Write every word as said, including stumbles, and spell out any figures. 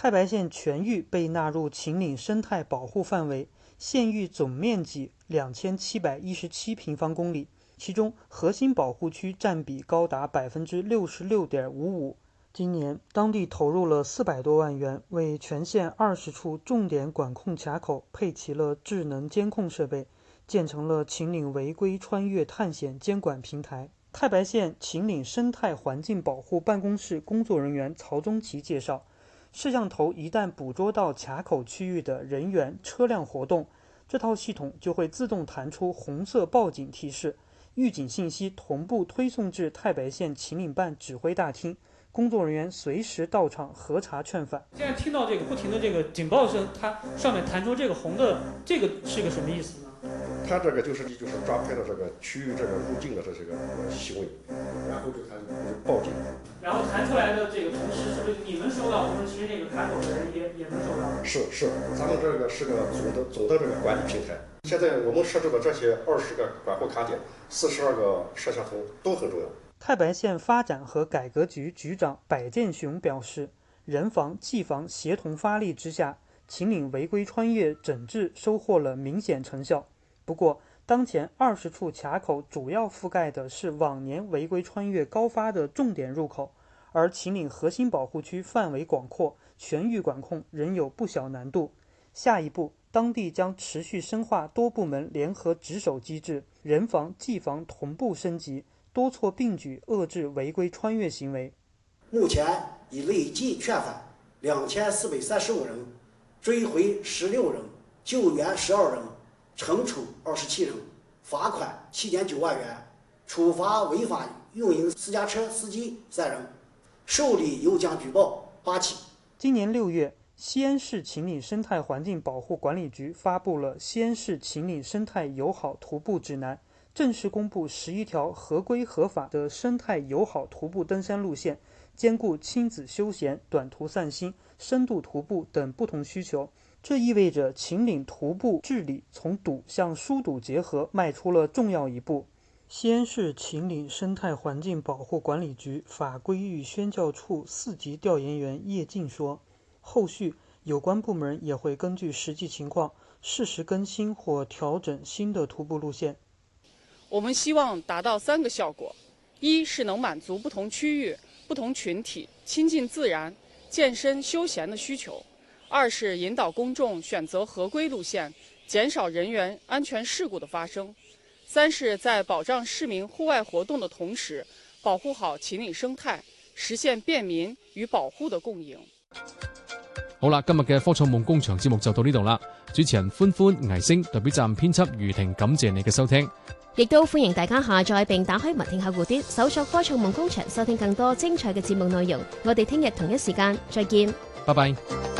太白县全域被纳入秦岭生态保护范围，县域总面积两千七百一十七平方公里，其中核心保护区占比高达百分之六十六点五五。今年，当地投入了四百多万元，为全县二十处重点管控卡口配齐了智能监控设备，建成了秦岭违规穿越探险监管平台。太白县秦岭生态环境保护办公室工作人员曹宗奇介绍，摄像头一旦捕捉到卡口区域的人员、车辆活动，这套系统就会自动弹出红色报警提示，预警信息同步推送至太白县秦岭办指挥大厅，工作人员随时到场核查劝返。 现在听到这个不停的这个警报声，它上面弹出这个红的，这个是个什么意思呢？ 它这个就是就是抓拍的这个区域这个入境的这些个行为，然后就它就报警。 然后弹出来的这个同时，是不是你们收到，我们其实这个卡口的人也也能收到？ 是是，咱们这个是个总的总的这个管理平台。现在我们设置的这些二十个管护卡点、四十二个摄像头都很重要。 太白县发展和改革局局长柏建雄表示，人防技防协同发力之下，秦岭违规穿越整治收获了明显成效。不过，当前二十处卡口主要覆盖的是往年违规穿越高发的重点入口，而秦岭核心保护区范围广阔，全域管控仍有不小难度。下一步，当地将持续深化多部门联合值守机制，人防技防同步升级，多措并举遏制违规穿越行为。 目前已累计劝返两千四百三十五人，追回十六人，救援十二人，惩处二十七人，罚款七点九万元，处罚违法运营私家车司机三人，受理有奖举报八起。 今年六月，西安市秦岭生态环境保护管理局发布了《西安市秦岭生态友好徒步指南》，正式公布十一条合规合法的生态友好徒步登山路线，兼顾亲子休闲、短途散心、深度徒步等不同需求。这意味着秦岭徒步治理从堵向疏堵结合迈出了重要一步。西安市秦岭生态环境保护管理局法规与宣教处四级调研员叶静说，后续有关部门也会根据实际情况适时更新或调整新的徒步路线。 我们希望达到三个效果：一是能满足不同区域、不同群体亲近自然、健身休闲的需求；二是引导公众选择合规路线，减少人员安全事故的发生；三是在保障市民户外活動的同時，保護好秦嶺生態，實現便民與保護的共贏。 好啦，今日嘅科創夢工場節目就到呢度啦。主持人歡歡、倪星，代表站編輯余婷，感謝你嘅收聽。 亦都歡迎大家下載並打開文聽客戶端，搜索科創夢工場，收聽更多精彩嘅節目內容。我哋聽日同一時間再見。 拜拜。